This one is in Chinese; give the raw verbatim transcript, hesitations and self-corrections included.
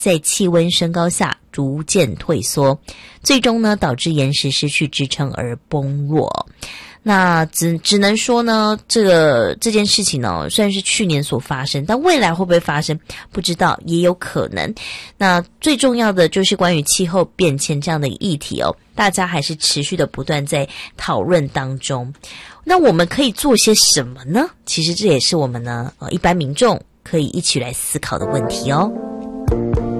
在气温升高下逐渐退缩，最终呢导致岩石失去支撑而崩落。那只只能说呢，这个这件事情呢，虽然是去年所发生，但未来会不会发生，不知道，也有可能。那最重要的就是关于气候变迁这样的议题哦，大家还是持续的不断在讨论当中。那我们可以做些什么呢？其实这也是我们呢，呃，一般民众可以一起来思考的问题哦。